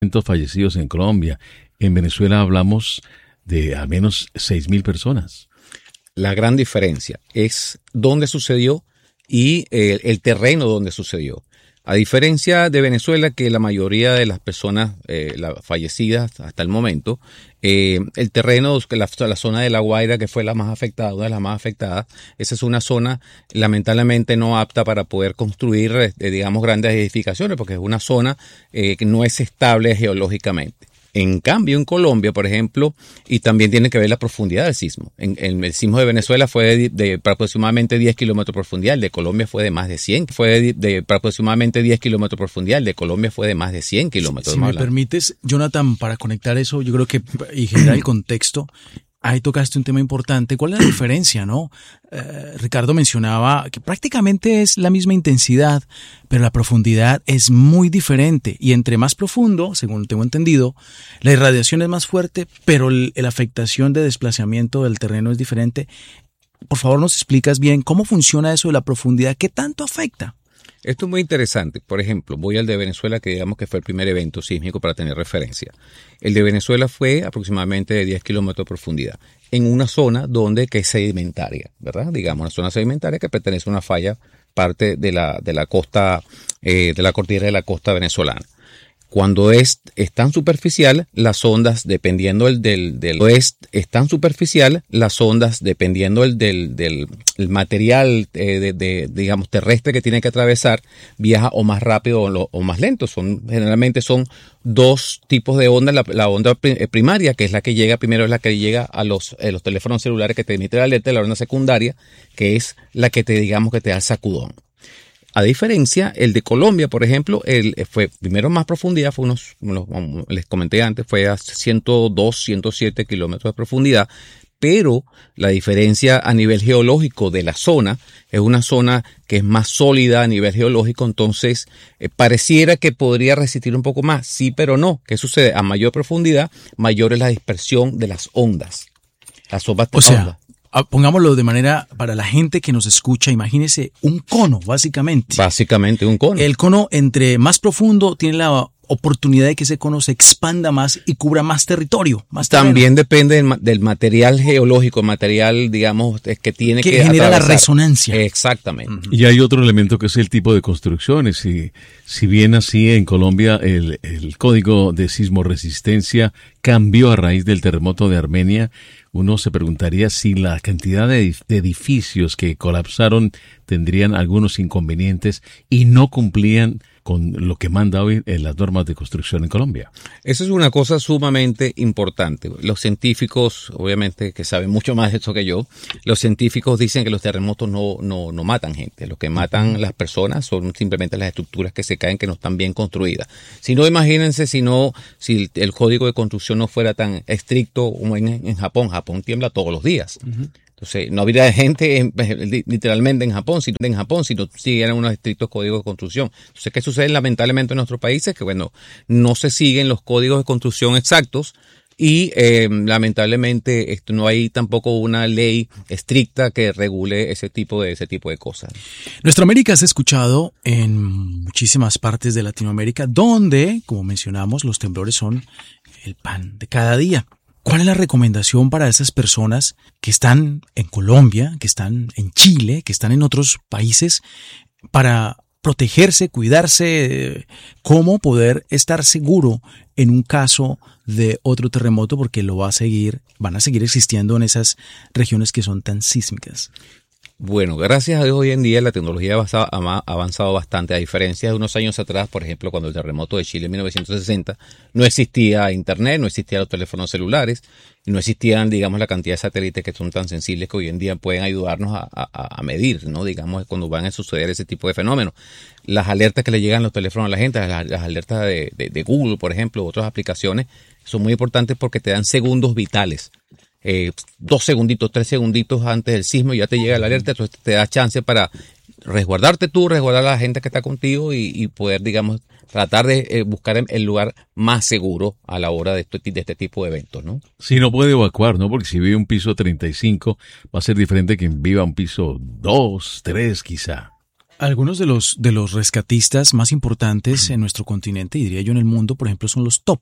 fallecidos en Colombia. En Venezuela hablamos de al menos 6.000 personas. La gran diferencia es dónde sucedió y el terreno donde sucedió. A diferencia de Venezuela, que la mayoría de las personas fallecidas hasta el momento, el terreno, la zona de La Guaira, que fue la más afectada, una de las más afectadas, esa es una zona lamentablemente no apta para poder construir, digamos, grandes edificaciones, porque es una zona que no es estable geológicamente. En cambio, en Colombia, por ejemplo, y también tiene que ver la profundidad del sismo. El sismo de Venezuela fue de aproximadamente 10 kilómetros de profundidad, el de Colombia fue de más de 100. Fue de aproximadamente 10 kilómetros de profundidad, el de Colombia fue de más de 100 kilómetros. Si me permites, Jonathan, para conectar eso, yo creo que y generar el contexto, ahí tocaste un tema importante. ¿Cuál es la diferencia, no? Ricardo mencionaba que prácticamente es la misma intensidad, pero la profundidad es muy diferente. Y entre más profundo, según tengo entendido, la irradiación es más fuerte, pero la afectación de desplazamiento del terreno es diferente. Por favor, ¿nos explicas bien cómo funciona eso de la profundidad? ¿Qué tanto afecta? Esto es muy interesante. Por ejemplo, voy al de Venezuela, que digamos que fue el primer evento sísmico para tener referencia. El de Venezuela fue aproximadamente de 10 kilómetros de profundidad, en una zona que es sedimentaria, ¿verdad? Digamos, una zona sedimentaria que pertenece a una falla, parte de la costa, de la cordillera de la costa venezolana. Cuando es tan superficial, las ondas, dependiendo del material, digamos, terrestre que tiene que atravesar, viaja o más rápido o más lento. Generalmente son dos tipos de ondas. La onda primaria, que es la que llega primero, es la que llega a los teléfonos celulares que te emite la alerta, y la onda secundaria, que es la que te da el sacudón. A diferencia, el de Colombia, por ejemplo, fue primero más profundidad, les comenté antes, fue a 102, 107 kilómetros de profundidad, pero la diferencia a nivel geológico de la zona es una zona que es más sólida a nivel geológico, entonces pareciera que podría resistir un poco más, sí, pero no. ¿Qué sucede? A mayor profundidad, mayor es la dispersión de las ondas. Las ondas. Pongámoslo de manera para la gente que nos escucha, imagínese un cono, básicamente. Básicamente un cono. El cono, entre más profundo, tiene la oportunidad de que ese cono se expanda más y cubra más territorio, más terreno. También depende del material geológico, material, digamos, que tiene que genera atravesar. La resonancia. Exactamente. Y hay otro elemento que es el tipo de construcciones. Y si bien así en Colombia el código de sismoresistencia cambió a raíz del terremoto de Armenia, uno se preguntaría si la cantidad de edificios que colapsaron tendrían algunos inconvenientes y no cumplían con lo que manda hoy en las normas de construcción en Colombia. Eso es una cosa sumamente importante. Los científicos, obviamente, que saben mucho más de esto que yo, los científicos dicen que los terremotos no matan gente. Lo que matan las personas son simplemente las estructuras que se caen, que no están bien construidas. Si no, imagínense si el código de construcción no fuera tan estricto como en Japón. Japón tiembla todos los días. Entonces, no habría gente literalmente en Japón, si no siguieran unos estrictos códigos de construcción. Entonces, ¿qué sucede lamentablemente en nuestros países? Que no se siguen los códigos de construcción exactos y lamentablemente no hay tampoco una ley estricta que regule ese tipo de cosas. Nuestra América se ha escuchado en muchísimas partes de Latinoamérica, donde, como mencionamos, los temblores son el pan de cada día. ¿Cuál es la recomendación para esas personas que están en Colombia, que están en Chile, que están en otros países, para protegerse, cuidarse? ¿Cómo poder estar seguro en un caso de otro terremoto? Porque van a seguir existiendo en esas regiones que son tan sísmicas. Bueno, gracias a Dios hoy en día la tecnología ha avanzado bastante, a diferencia de unos años atrás, por ejemplo, cuando el terremoto de Chile en 1960, no existía internet, no existían los teléfonos celulares, no existían, digamos, la cantidad de satélites que son tan sensibles que hoy en día pueden ayudarnos a medir, ¿no? Digamos, cuando van a suceder ese tipo de fenómenos. Las alertas que le llegan a los teléfonos a la gente, las alertas de Google, por ejemplo, otras aplicaciones, son muy importantes porque te dan segundos vitales. 2 segunditos, 3 segunditos antes del sismo ya te llega la alerta, entonces te da chance para resguardarte tú, resguardar a la gente que está contigo y poder, digamos, tratar de buscar el lugar más seguro a la hora de este tipo de eventos, ¿no? Si no puede evacuar, ¿no? Porque si vive un piso 35 va a ser diferente que viva un piso 2, 3 quizá. Algunos de los rescatistas más importantes en nuestro continente, y diría yo en el mundo, por ejemplo, son los TOP.